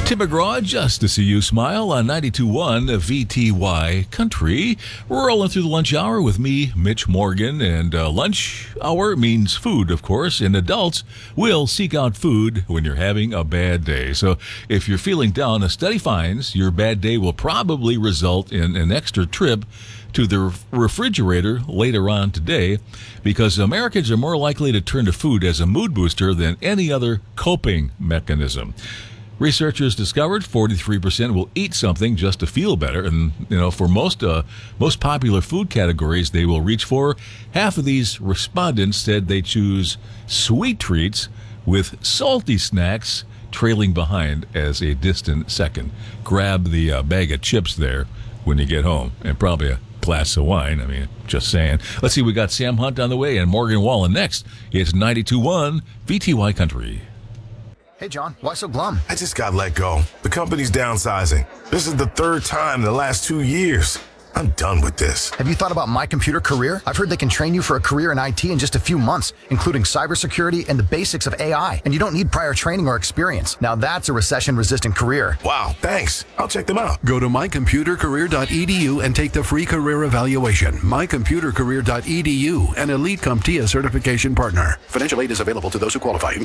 Tim McGraw, just to see you smile on 92.1 VTY Country. We're rolling through the lunch hour with me, Mitch Morgan, and lunch hour means food, of course, and adults will seek out food when you're having a bad day. So if you're feeling down, a study finds your bad day will probably result in an extra trip to the refrigerator later on today, because Americans are more likely to turn to food as a mood booster than any other coping mechanism. Researchers discovered 43% will eat something just to feel better, and for most popular food categories they will reach for. Half of these respondents said they choose sweet treats, with salty snacks trailing behind as a distant second. Grab the bag of chips there when you get home, and probably a glass of wine. I mean, just saying. Let's see, we got Sam Hunt on the way and Morgan Wallen next. It's 92.1 VTY Country. Hey, John, why so glum? I just got let go. The company's downsizing. This is the third time in the last 2 years. I'm done with this. Have you thought about My Computer Career? I've heard they can train you for a career in IT in just a few months, including cybersecurity and the basics of AI, and you don't need prior training or experience. Now that's a recession-resistant career. Wow, thanks. I'll check them out. Go to mycomputercareer.edu and take the free career evaluation. mycomputercareer.edu, an Elite CompTIA certification partner. Financial aid is available to those who qualify.